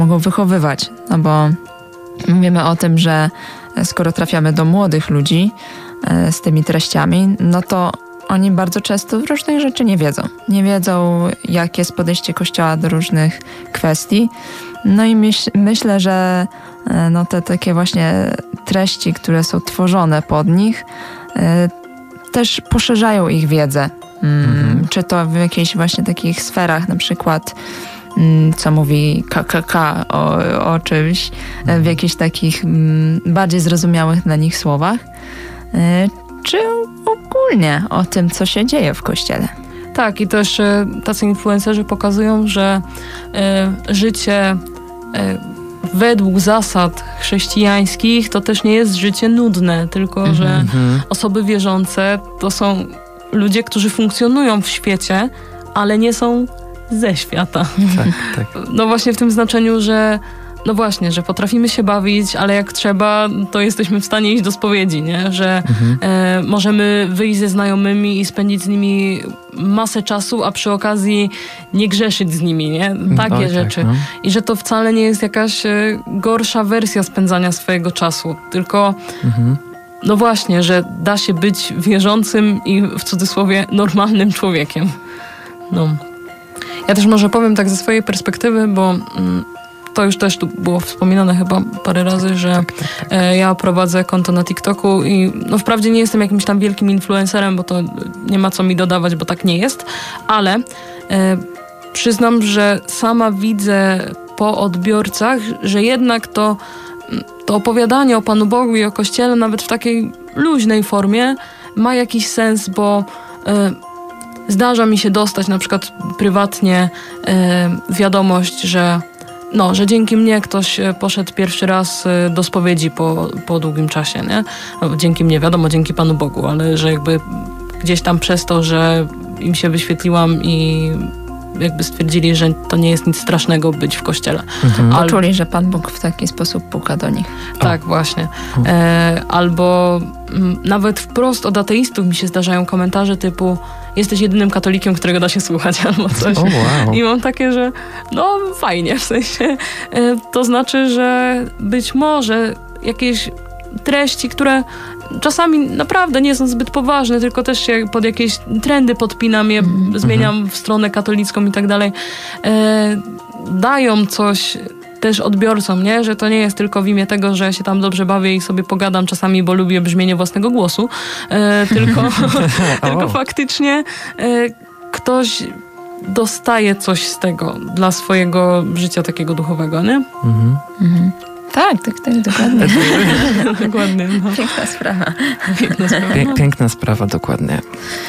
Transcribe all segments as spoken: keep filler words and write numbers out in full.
mogą wychowywać, no bo mówimy o tym, że skoro trafiamy do młodych ludzi e, z tymi treściami, no to oni bardzo często różnych rzeczy nie wiedzą. Nie wiedzą, jakie jest podejście Kościoła do różnych kwestii. No i myśl, myślę, że e, no te takie właśnie treści, które są tworzone pod nich, e, też poszerzają ich wiedzę. Mm, mhm. Czy to w jakichś właśnie takich sferach, na przykład co mówi K K K o, o czymś, w jakichś takich bardziej zrozumiałych dla nich słowach, czy ogólnie o tym, co się dzieje w Kościele. Tak, i też e, tacy influencerzy pokazują, że e, życie e, według zasad chrześcijańskich to też nie jest życie nudne, tylko mm-hmm. że osoby wierzące to są ludzie, którzy funkcjonują w świecie, ale nie są ze świata. Tak, tak. No właśnie w tym znaczeniu, że no właśnie, że potrafimy się bawić, ale jak trzeba, to jesteśmy w stanie iść do spowiedzi, nie? Że mhm. e, możemy wyjść ze znajomymi i spędzić z nimi masę czasu, a przy okazji nie grzeszyć z nimi, nie? Takie Oj, rzeczy. tak, no. I że to wcale nie jest jakaś e, gorsza wersja spędzania swojego czasu, tylko mhm. no właśnie, że da się być wierzącym i w cudzysłowie normalnym człowiekiem. No. Ja też może powiem tak ze swojej perspektywy, bo mm, to już też tu było wspominane chyba parę razy, że tak, tak, tak. E, ja prowadzę konto na TikToku i no wprawdzie nie jestem jakimś tam wielkim influencerem, bo to nie ma co mi dodawać, bo tak nie jest, ale e, przyznam, że sama widzę po odbiorcach, że jednak to, to opowiadanie o Panu Bogu i o Kościele nawet w takiej luźnej formie ma jakiś sens, bo e, zdarza mi się dostać na przykład prywatnie e, wiadomość, że no, że dzięki mnie ktoś poszedł pierwszy raz do spowiedzi po, po długim czasie, nie? No, dzięki mnie, wiadomo, dzięki Panu Bogu, ale że jakby gdzieś tam przez to, że im się wyświetliłam i jakby stwierdzili, że to nie jest nic strasznego być w kościele. Mhm. Al... Poczuli, że Pan Bóg w taki sposób puka do nich. Tak, o. właśnie. E, albo m, nawet wprost od ateistów mi się zdarzają komentarze typu jesteś jedynym katolikiem, którego da się słuchać, albo coś. Oh, wow. I mam takie, że no fajnie, w sensie e, to znaczy, że być może jakieś treści, które czasami naprawdę nie są zbyt poważne, tylko też się pod jakieś trendy podpinam je, mm. zmieniam w stronę katolicką i tak dalej, e, dają coś też odbiorcom, nie? Że to nie jest tylko w imię tego, że się tam dobrze bawię i sobie pogadam czasami, bo lubię brzmienie własnego głosu, e, tylko, tylko faktycznie e, ktoś dostaje coś z tego dla swojego życia takiego duchowego, nie? Mhm. Mhm. Tak, tak, tak, dokładnie. dokładnie no. Piękna sprawa. Piękna sprawa. Pię- piękna sprawa, dokładnie.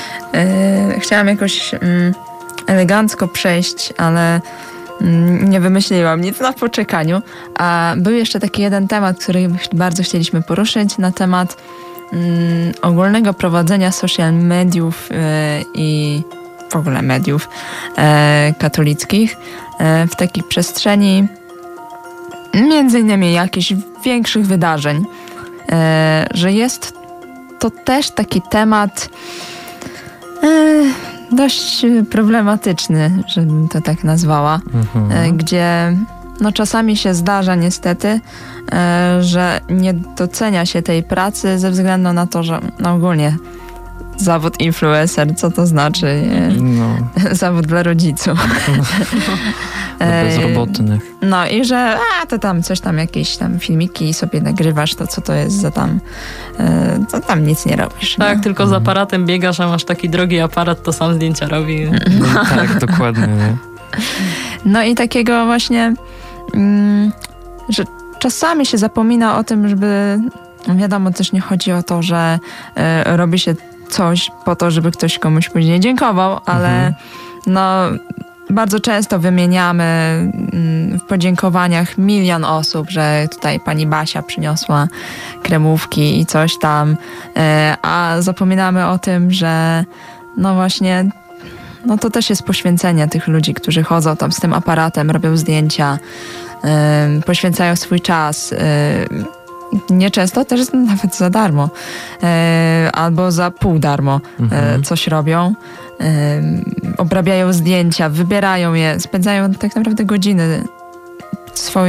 Yy, chciałam jakoś mm, elegancko przejść, ale mm, nie wymyśliłam nic na poczekaniu. A był jeszcze taki jeden temat, który bardzo chcieliśmy poruszyć, na temat mm, ogólnego prowadzenia social mediów yy, i w ogóle mediów yy, katolickich yy, w takiej przestrzeni między innymi jakichś większych wydarzeń, e, że jest to też taki temat e, dość problematyczny, żebym to tak nazwała, mhm. e, gdzie no, czasami się zdarza niestety, e, że nie docenia się tej pracy ze względu na to, że no, ogólnie zawód influencer, co to znaczy? No. Zawód dla rodziców. Dla bezrobotnych. No i że a, to tam coś tam, jakieś tam filmiki sobie nagrywasz, to co to jest za tam, e, to tam nic nie robisz. Tak, nie? tylko z aparatem biegasz, a masz taki drogi aparat, to sam zdjęcia robi. No, tak, dokładnie. Nie? No i takiego właśnie, mm, że czasami się zapomina o tym, żeby, no wiadomo, też nie chodzi o to, że e, robi się coś po to, żeby ktoś komuś później dziękował, ale mhm. no bardzo często wymieniamy w podziękowaniach milion osób, że tutaj pani Basia przyniosła kremówki i coś tam, a zapominamy o tym, że no właśnie no to też jest poświęcenie tych ludzi, którzy chodzą tam z tym aparatem, robią zdjęcia, poświęcają swój czas. Nieczęsto też nawet za darmo albo za pół darmo mhm. coś robią. Obrabiają zdjęcia, wybierają je, spędzają tak naprawdę godziny swojej